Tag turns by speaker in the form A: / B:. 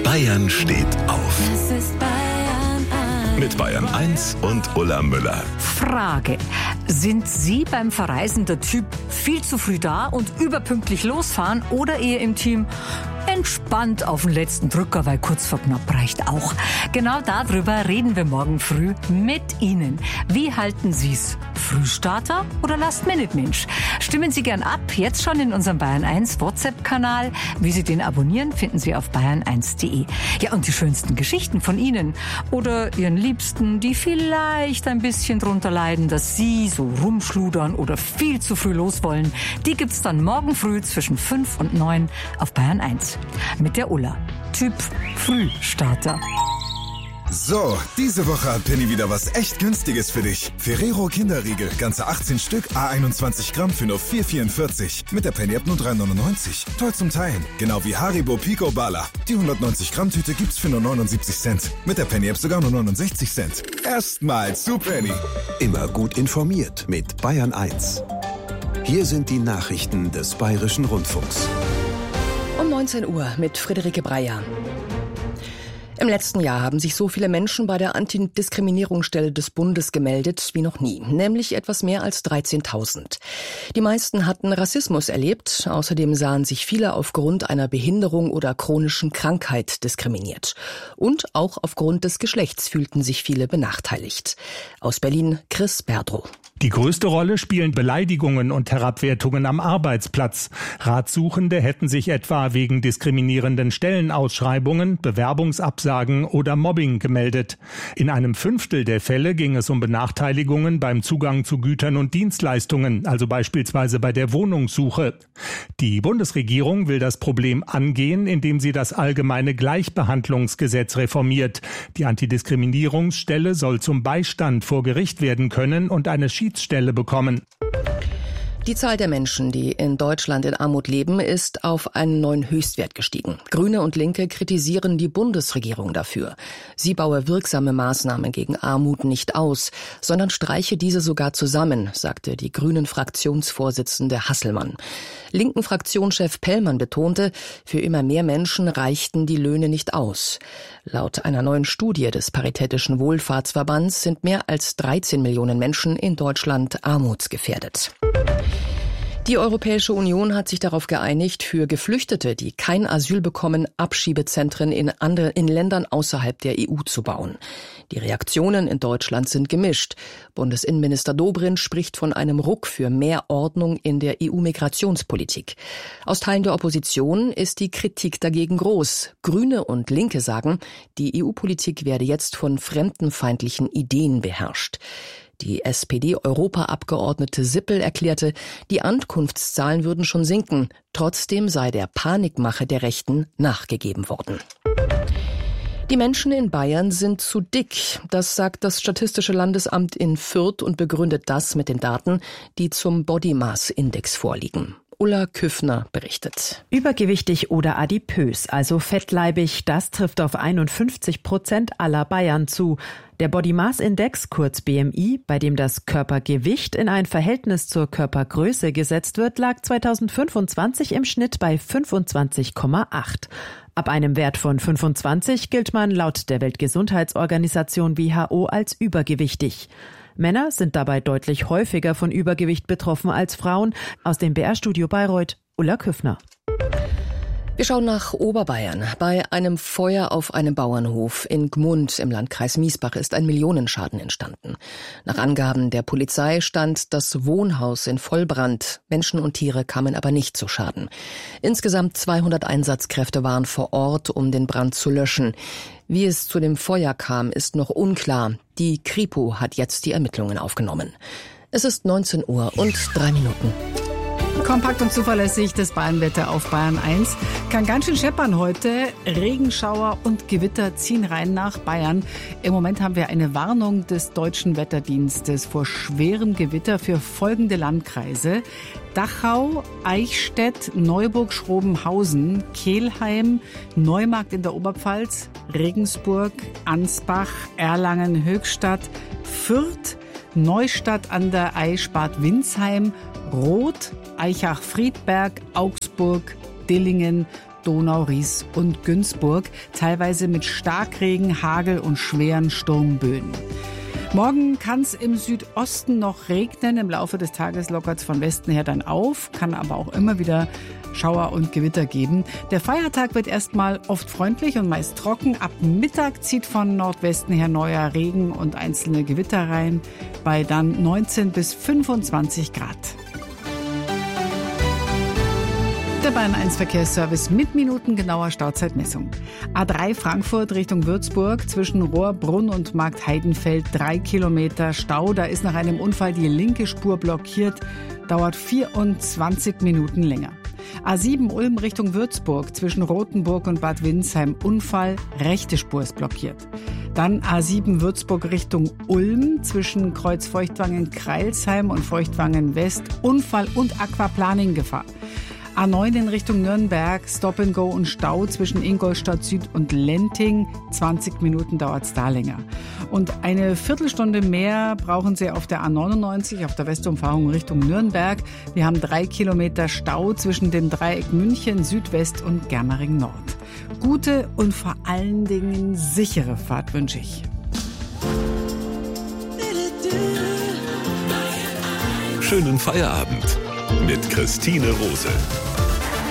A: Bayern steht auf.
B: Es ist Bayern 1.
A: Mit Bayern 1 und Ulla Müller.
C: Frage: Sind Sie beim Verreisen der Typ viel zu früh da und überpünktlich losfahren oder eher im Team entspannt auf den letzten Drücker, weil kurz vor knapp reicht auch? Genau darüber reden wir morgen früh mit Ihnen. Wie halten Sie's? Frühstarter oder Last-Minute-Mensch? Stimmen Sie gern ab, jetzt schon in unserem Bayern 1 WhatsApp-Kanal. Wie Sie den abonnieren, finden Sie auf bayern1.de. Ja, und die schönsten Geschichten von Ihnen oder Ihren Liebsten, die vielleicht ein bisschen drunter leiden, dass Sie so rumschludern oder viel zu früh los wollen, die gibt's dann morgen früh zwischen 5 und 9 auf Bayern 1. Mit der Ulla. Typ Frühstarter.
D: So, diese Woche hat Penny wieder was echt Günstiges für dich. Ferrero Kinderriegel, ganze 18 Stück, A21 Gramm für nur 4,44. Mit der Penny-App nur 3,99. Toll zum Teilen. Genau wie Haribo Pico Bala. Die 190 Gramm Tüte gibt's für nur 79 Cent. Mit der Penny-App sogar nur 69 Cent. Erstmal zu Penny.
A: Immer gut informiert mit Bayern 1. Hier sind die Nachrichten des Bayerischen Rundfunks.
E: Um 19 Uhr mit Friederike Breyer. Im letzten Jahr haben sich so viele Menschen bei der Antidiskriminierungsstelle des Bundes gemeldet wie noch nie, nämlich etwas mehr als 13.000. Die meisten hatten Rassismus erlebt, außerdem sahen sich viele aufgrund einer Behinderung oder chronischen Krankheit diskriminiert. Und auch aufgrund des Geschlechts fühlten sich viele benachteiligt. Aus Berlin Chris Berdrow.
F: Die größte Rolle spielen Beleidigungen und Herabwertungen am Arbeitsplatz. Ratsuchende hätten sich etwa wegen diskriminierenden Stellenausschreibungen, Bewerbungsabsagen oder Mobbing gemeldet. In einem Fünftel der Fälle ging es um Benachteiligungen beim Zugang zu Gütern und Dienstleistungen, also beispielsweise bei der Wohnungssuche. Die Bundesregierung will das Problem angehen, indem sie das allgemeine Gleichbehandlungsgesetz reformiert. Die Antidiskriminierungsstelle soll zum Beistand vor Gericht werden können und eine Schiedsstelle bekommen.
E: Die Zahl der Menschen, die in Deutschland in Armut leben, ist auf einen neuen Höchstwert gestiegen. Grüne und Linke kritisieren die Bundesregierung dafür. Sie baue wirksame Maßnahmen gegen Armut nicht aus, sondern streiche diese sogar zusammen, sagte die Grünen-Fraktionsvorsitzende Hasselmann. Linken Fraktionschef Pellmann betonte, für immer mehr Menschen reichten die Löhne nicht aus. Laut einer neuen Studie des Paritätischen Wohlfahrtsverbands sind mehr als 13 Millionen Menschen in Deutschland armutsgefährdet. Die Europäische Union hat sich darauf geeinigt, für Geflüchtete, die kein Asyl bekommen, Abschiebezentren in Ländern außerhalb der EU zu bauen. Die Reaktionen in Deutschland sind gemischt. Bundesinnenminister Dobrindt spricht von einem Ruck für mehr Ordnung in der EU-Migrationspolitik. Aus Teilen der Opposition ist die Kritik dagegen groß. Grüne und Linke sagen, die EU-Politik werde jetzt von fremdenfeindlichen Ideen beherrscht. Die SPD-Europaabgeordnete Sippel erklärte, die Ankunftszahlen würden schon sinken. Trotzdem sei der Panikmache der Rechten nachgegeben worden. Die Menschen in Bayern sind zu dick. Das sagt das Statistische Landesamt in Fürth und begründet das mit den Daten, die zum Body Mass Index vorliegen. Ulla Küffner berichtet.
G: Übergewichtig oder adipös, also fettleibig, das trifft auf 51% aller Bayern zu. Der Body Mass Index, kurz BMI, bei dem das Körpergewicht in ein Verhältnis zur Körpergröße gesetzt wird, lag 2025 im Schnitt bei 25,8. Ab einem Wert von 25 gilt man laut der Weltgesundheitsorganisation WHO als übergewichtig. Männer sind dabei deutlich häufiger von Übergewicht betroffen als Frauen. Aus dem BR-Studio Bayreuth, Ulla Küffner.
E: Wir schauen nach Oberbayern. Bei einem Feuer auf einem Bauernhof in Gmund im Landkreis Miesbach ist ein Millionenschaden entstanden. Nach Angaben der Polizei stand das Wohnhaus in Vollbrand. Menschen und Tiere kamen aber nicht zu Schaden. Insgesamt 200 Einsatzkräfte waren vor Ort, um den Brand zu löschen. Wie es zu dem Feuer kam, ist noch unklar. Die Kripo hat jetzt die Ermittlungen aufgenommen. Es ist 19 Uhr und 3 Minuten.
H: Kompakt und zuverlässig das Bayernwetter auf Bayern 1. Kann ganz schön scheppern heute. Regenschauer und Gewitter ziehen rein nach Bayern. Im Moment haben wir eine Warnung des Deutschen Wetterdienstes vor schwerem Gewitter für folgende Landkreise: Dachau, Eichstätt, Neuburg-Schrobenhausen, Kelheim, Neumarkt in der Oberpfalz, Regensburg, Ansbach, Erlangen, Höchstadt, Fürth, Neustadt an der Aisch, Bad Windsheim, Roth, Aichach-Friedberg, Augsburg, Dillingen, Donau, Ries und Günzburg, teilweise mit Starkregen, Hagel und schweren Sturmböen. Morgen kann es im Südosten noch regnen. Im Laufe des Tages lockert es von Westen her dann auf, kann aber auch immer wieder Schauer und Gewitter geben. Der Feiertag wird erstmal oft freundlich und meist trocken. Ab Mittag zieht von Nordwesten her neuer Regen und einzelne Gewitter rein, bei dann 19 bis 25 Grad. Der Bayern 1 Verkehrsservice mit minutengenauer Stauzeitmessung. A3 Frankfurt Richtung Würzburg zwischen Rohrbrunn und Marktheidenfeld 3 Kilometer Stau. Da ist nach einem Unfall die linke Spur blockiert, dauert 24 Minuten länger. A7 Ulm Richtung Würzburg zwischen Rothenburg und Bad Windsheim Unfall, rechte Spur ist blockiert. Dann A7 Würzburg Richtung Ulm zwischen Kreuz Feuchtwangen-Kreilsheim und Feuchtwangen-West Unfall und Aquaplaning-Gefahr. A9 in Richtung Nürnberg, Stop-and-Go und Stau zwischen Ingolstadt Süd und Lenting. 20 Minuten dauert es da länger. Und eine Viertelstunde mehr brauchen Sie auf der A99, auf der Westumfahrung Richtung Nürnberg. Wir haben 3 Kilometer Stau zwischen dem Dreieck München, Südwest und Germering Nord. Gute und vor allen Dingen sichere Fahrt wünsche ich.
A: Schönen Feierabend mit Christine Rose.